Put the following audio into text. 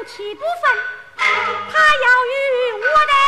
夫妻不分，他要与我的